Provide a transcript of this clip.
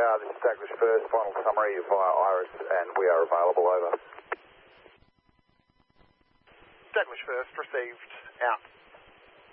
This is Douglas First, final summary via Iris, and we are available, over. Douglas First, received, out.